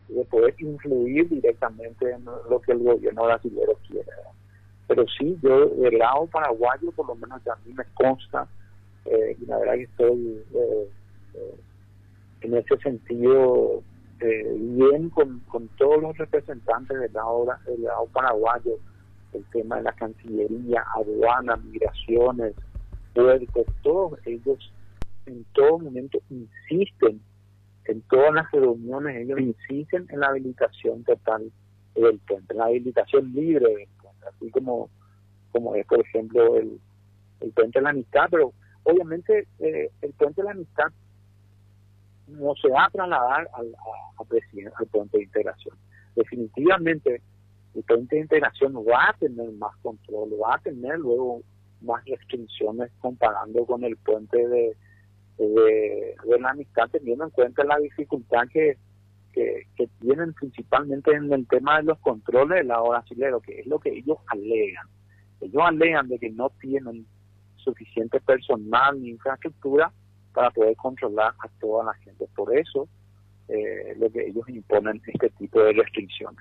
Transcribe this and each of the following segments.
de poder influir directamente en lo que el gobierno brasileño quiere, ¿verdad? Pero sí, yo del lado paraguayo, por lo menos a mí me consta, y la verdad que estoy en ese sentido bien con todos los representantes del lado paraguayo, el tema de la Cancillería, aduanas, migraciones, puertos, todos ellos en todo momento insisten, en todas las reuniones ellos insisten en la habilitación total del puente, en la habilitación libre del puente, así como es, por ejemplo, el puente de la Amistad, pero obviamente el puente de la Amistad no se va a trasladar al puente de integración. Definitivamente el puente de integración va a tener más control, va a tener luego más restricciones comparando con el puente de la Amistad, teniendo en cuenta la dificultad que tienen principalmente en el tema de los controles del lado brasileño, que es lo que ellos alegan. Ellos alegan de que no tienen suficiente personal ni infraestructura para poder controlar a toda la gente. Por eso lo que ellos imponen este tipo de restricciones.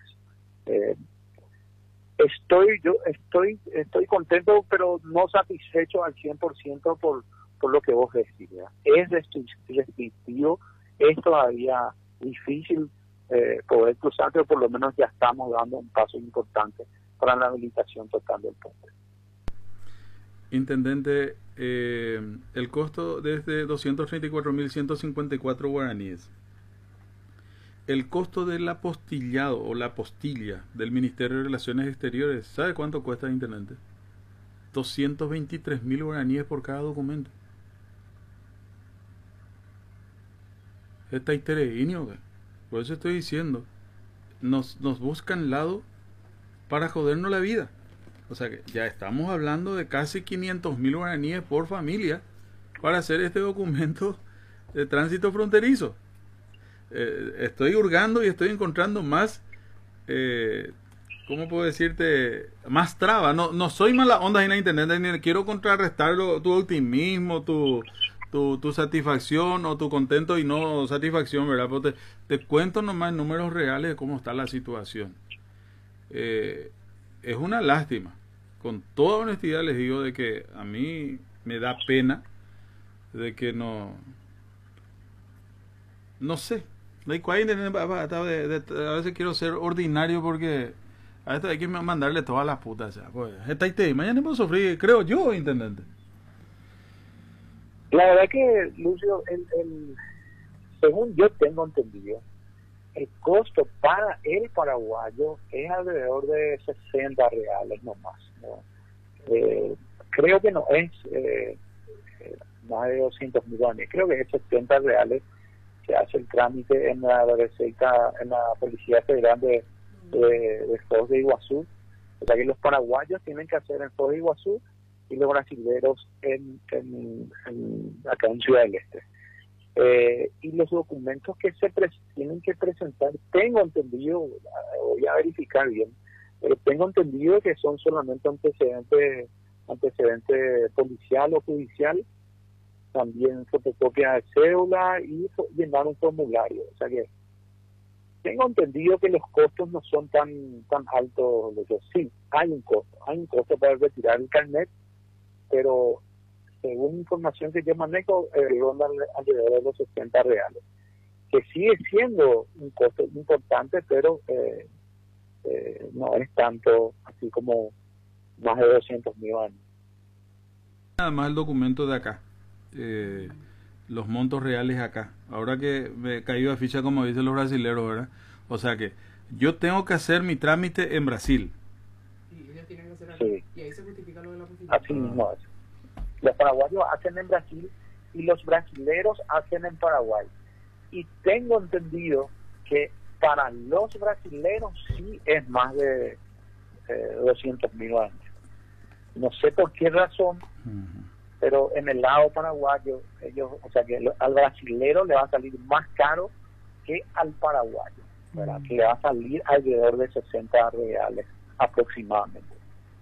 Estoy contento, pero no satisfecho al 100% por lo que vos decís, ¿verdad? Es restrictivo, es todavía difícil poder cruzar, pero por lo menos ya estamos dando un paso importante para la habilitación total del puente. Intendente, el costo desde 234.154 guaraníes. El costo del apostillado o la apostilla del Ministerio de Relaciones Exteriores, ¿sabe cuánto cuesta, intendente? 223.000 guaraníes por cada documento. Está histereíneo, por eso estoy diciendo, nos buscan lado para jodernos la vida. O sea que ya estamos hablando de casi 500.000 guaraníes por familia para hacer este documento de tránsito fronterizo. Estoy hurgando y estoy encontrando más, ¿cómo puedo decirte? Más traba. No soy mala onda en la internet, ni quiero contrarrestar tu optimismo, tu satisfacción o tu contento y no satisfacción, ¿verdad? Pero te cuento nomás en números reales de cómo está la situación. Es una lástima. Con toda honestidad les digo de que a mí me da pena de que no sé. A veces quiero ser ordinario porque a veces hay que mandarle todas las putas. Pues, mañana puedo sufrir, creo yo, intendente. La verdad que, Lucio, según yo tengo entendido, el costo para el paraguayo es alrededor de 60 reales nomás, ¿no? Creo que no es más de 200 millones, creo que es 70 reales que hace el trámite en la receta, en la Policía Federal de Foz de Iguazú. O sea que los paraguayos tienen que hacer en Foz de Iguazú y los brasileños acá en Ciudad del Este. Y los documentos que tienen que presentar, tengo entendido, voy a verificar bien, pero tengo entendido que son solamente antecedente policial o judicial, también fotocopia de cédula y llenar un formulario. O sea que tengo entendido que los costos no son tan altos. Sí, hay un costo para retirar el carnet, pero según información que yo manejo, ronda alrededor de los 60 reales, que sigue siendo un costo importante, pero no es tanto así como más de 200.000 años. Nada más el documento de acá, los montos reales acá. Ahora que me cayó a ficha, como dicen los brasileños, ¿verdad? O sea que yo tengo que hacer mi trámite en Brasil. Sí, ellos tienen que hacer aquí. Sí. Y ahí se justifica lo de la posibilidad. Así mismo es. Los paraguayos hacen en Brasil y los brasileros hacen en Paraguay. Y tengo entendido que para los brasileros sí es más de 200.000 años. No sé por qué razón, pero en el lado paraguayo, o sea que al brasilero le va a salir más caro que al paraguayo, ¿verdad? Que le va a salir alrededor de 60 reales aproximadamente.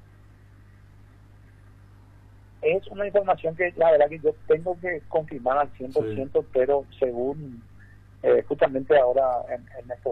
Es una información que la verdad que yo tengo que confirmar al 100%, sí. Pero según justamente ahora en estos